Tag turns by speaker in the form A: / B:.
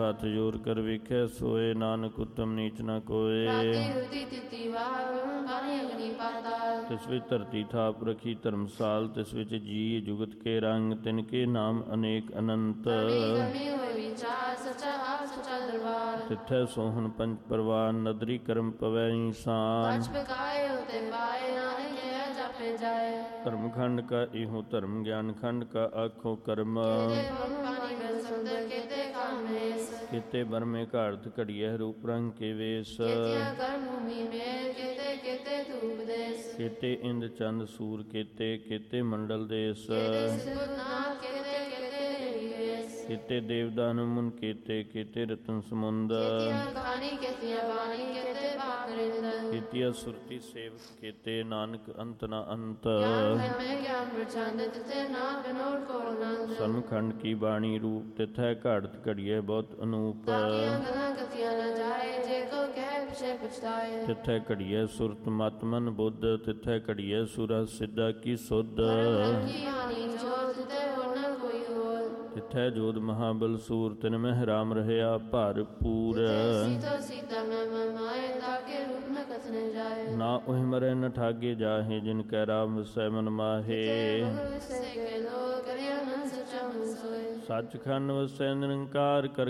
A: ਹੱਥ ਜੋਰ ਕਰ ਵੇਖੈ ਸੋਏ, ਨਾਨਕ ਉਤਮ ਨੀਚ ਨ ਕੋਏ। ਤਿਸ ਵਿੱਚ ਧਰਤੀ ਥਾਪ ਰਖੀ ਧਰਮਸਾਲ, ਤਿਸ ਵਿੱਚ ਜੀ ਜੁਗਤ ਕੇ ਰੰਗ, ਤਿਨ ਕੇ ਨਾਮ ਅਨੇਕ ਅਨੰਤ। ਤਿੱਥੈ ਸੋਹਣ ਪੰਚ ਪਰਵਾਨ, ਨਦਰੀ ਕਰਮ ਪਵੈ ਈਸਾਨ। ਧਰਮ ਖੰਡ ਕਾ ਇਹੋ ਧਰਮ, ਗਿਆਨ ਖੰਡ ਕਾ ਆਖੋ ਕਰਮ। ਕੀਤੇ ਬਰਮੇ ਘਾੜਤ ਘੜੀਐ, ਰੂਪ ਰੰਗ ਕੇ ਵੇਸ। ਕੀਤੇ ਇੰਦ ਚੰਦ ਸੂਰ, ਕੀਤੇ ਮੰਡਲ ਦੇਸ। ਕੀਤੇ ਦੇਵਦਾਨ ਮੁਨ, ਕੀਤੇ ਰਤਨ ਸਮੁੰਦ। ਕੀਤੀਆ ਸੁਰਤੀ ਸੇਵਕ, ਕੀਤੇ ਨਾਨਕ ਅੰਤ ਨ ਅੰਤ। ਸਨਖੰਡ ਕੀ ਬਾਣੀ ਰੂਪ, ਤਿਥੈ ਘਾੜਤ ਘੜੀਐ ਬਹੁਤ ਅਨੂਪ। ਤਿਥੈ ਘੜੀਐ ਸੁਰਤ ਮਤ ਮਨ ਬੁੱਧ, ਤਿਥੈ ਘੜੀਐ ਸੁਰਾ ਸਿੱਧਾ ਕੀ ਸੁਧ। ਤਿਥੈ ਜੋਧ ਮਹਾਬਲ ਸੂਰ, ਤਿਨ ਮਹਿ ਰਾਮ ਰਹਿਆ ਭਰਪੂਰ। ਨਾ ਉਹੀ ਮਰੈ ਨ ਠਾਗੇ ਜਾਹੇ, ਜਿਨ ਕੈ ਰਾਮ ਵਸੈ ਮਨ ਮਾਹੇ। ਸੱਚਖੰਡ ਵਸੈ ਨਿਰੰਕਾਰ, ਕਰ